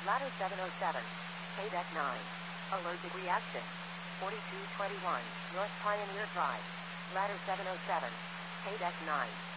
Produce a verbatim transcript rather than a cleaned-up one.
Ladder seven oh seven. K deck nine. Allergic reaction. forty-two twenty-one. North Pioneer Drive. Ladder seven oh seven. K deck nine.